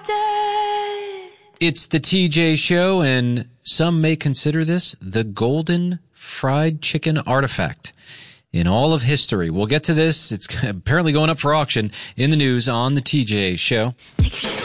dead. It's the TJ Show, and some may consider this the golden fried chicken artifact in all of history. We'll get to this. It's apparently going up for auction in the news on the TJ Show. Take your